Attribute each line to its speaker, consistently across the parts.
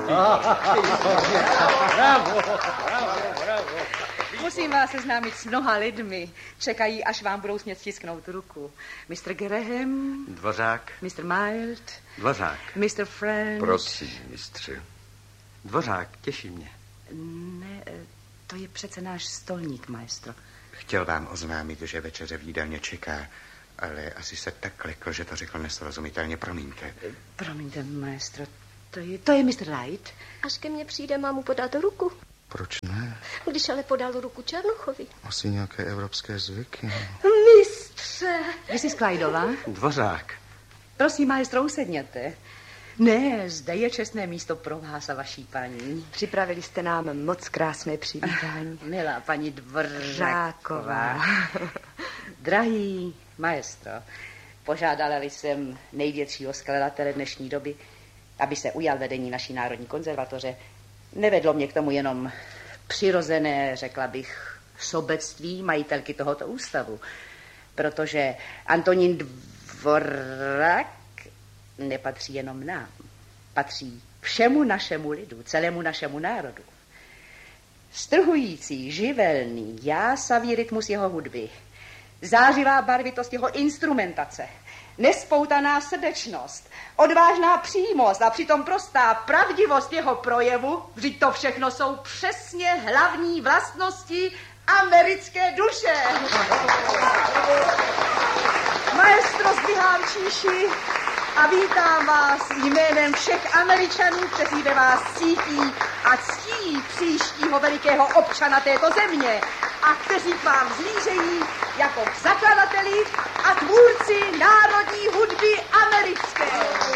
Speaker 1: Bravo.
Speaker 2: Musím vás seznámit s mnoha lidmi. Čekají, až vám budou smět stisknout ruku. Mr. Graham.
Speaker 3: Dvořák.
Speaker 2: Mr. Mild.
Speaker 3: Dvořák.
Speaker 2: Mr. Friend.
Speaker 4: Prosím, mistře.
Speaker 3: Dvořák, těší mě.
Speaker 2: Ne, to je přece náš stolník, maestro.
Speaker 5: Chtěl vám oznámit, že večeře v jídelně čeká, ale asi se tak lekl, že to řekl nesrozumitelně. Promiňte.
Speaker 2: Promiňte, maestro, to je Mr. Wright.
Speaker 6: Až ke mně přijde, mám mu podat ruku.
Speaker 5: Proč ne?
Speaker 6: Když ale podal ruku Černochovi.
Speaker 5: Asi nějaké evropské zvyky.
Speaker 6: Mistře!
Speaker 2: Mrs. Clydová?
Speaker 3: Dvořák.
Speaker 2: Prosím, maestro, usedněte. Ne, zde je čestné místo pro vás a vaší paní.
Speaker 7: Připravili jste nám moc krásné přivítání.
Speaker 2: Milá paní Dvořáková. Drahý maestro, požádala jsem největšího skladatele dnešní doby, aby se ujal vedení naší Národní konzervatoře. Nevedlo mě k tomu jenom přirozené, řekla bych, sobectví majitelky tohoto ústavu, protože Antonín Dvořák nepatří jenom nám. Patří všemu našemu lidu, celému našemu národu. Strhující, živelný, jásavý rytmus jeho hudby, zářivá barvitost jeho instrumentace, nespoutaná srdečnost, odvážná přímost a přitom prostá pravdivost jeho projevu, vždyť to všechno jsou přesně hlavní vlastnosti americké duše. Maestro, zdvihám číši a vítám vás jménem všech Američanů, kteří ve vás cítí a ctí příštího velikého občana této země a kteří k vám zlížejí jako k zakladateli a tvůrci národní hudby americké.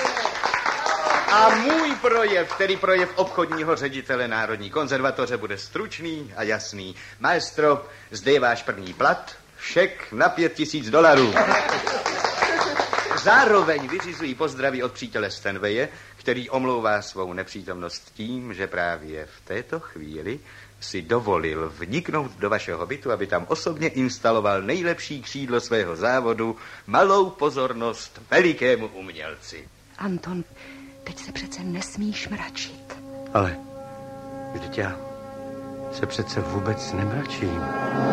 Speaker 3: A můj projev, tedy projev obchodního ředitele Národní konzervatoře, bude stručný a jasný. Maestro, zde je váš první plat, šek na $5,000. Zároveň vyřizují pozdraví od přítele Stanwaye, který omlouvá svou nepřítomnost tím, že právě v této chvíli si dovolil vniknout do vašeho bytu, aby tam osobně instaloval nejlepší křídlo svého závodu, malou pozornost velikému umělci.
Speaker 7: Anton, teď se přece nesmíš mračit.
Speaker 3: Ale vždyť já se přece vůbec nemračím.